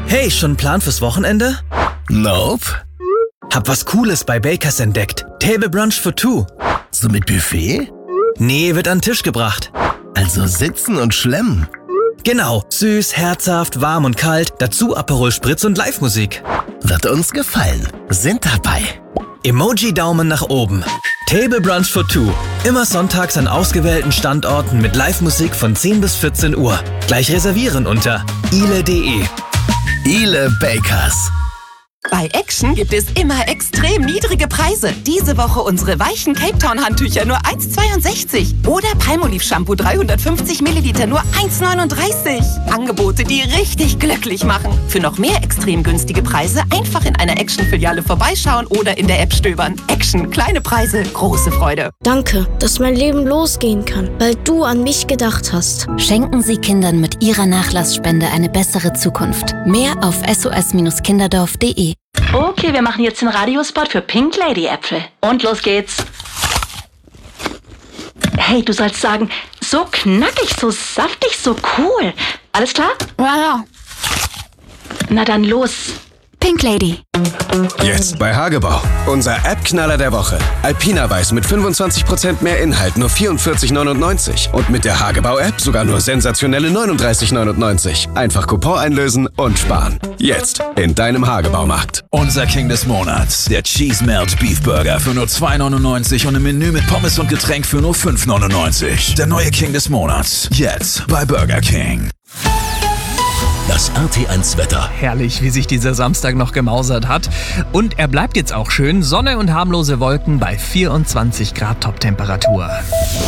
Hey, schon einen Plan fürs Wochenende? Nope. Hab was Cooles bei Bakers entdeckt. Table Brunch for two. So mit Buffet? Nee, wird an den Tisch gebracht. Also sitzen und schlemmen. Genau, süß, herzhaft, warm und kalt, dazu Aperol Spritz und Live-Musik. Wird uns gefallen. Sind dabei. Emoji-Daumen nach oben. Table Brunch for two. Immer sonntags an ausgewählten Standorten mit Live-Musik von 10 bis 14 Uhr. Gleich reservieren unter ile.de. Ile Bakers. Bei Action gibt es immer extrem niedrige Preise. Diese Woche unsere weichen Cape Town Handtücher nur 1,62. Oder Palmolive Shampoo 350 Milliliter nur 1,39. Angebote, die richtig glücklich machen. Für noch mehr extrem günstige Preise einfach in einer Action-Filiale vorbeischauen oder in der App stöbern. Action, kleine Preise, große Freude. Danke, dass mein Leben losgehen kann, weil du an mich gedacht hast. Schenken Sie Kindern mit Ihrer Nachlassspende eine bessere Zukunft. Mehr auf sos-kinderdorf.de. Okay, wir machen jetzt den Radiospot für Pink Lady Äpfel. Und los geht's. Hey, du sollst sagen, so knackig, so saftig, so cool. Alles klar? Ja. Na dann los. Pink Lady. Jetzt bei Hagebau. Unser App-Knaller der Woche. Alpina Weiß mit 25% mehr Inhalt, nur 44,99. Und mit der Hagebau-App sogar nur sensationelle 39,99. Einfach Coupon einlösen und sparen. Jetzt in deinem Hagebaumarkt. Unser King des Monats. Der Cheese Melt Beef Burger für nur 2,99 und ein Menü mit Pommes und Getränk für nur 5,99. Der neue King des Monats. Jetzt bei Burger King. Das RT1-Wetter. Herrlich, wie sich dieser Samstag noch gemausert hat. Und er bleibt jetzt auch schön. Sonne und harmlose Wolken bei 24 Grad Toptemperatur.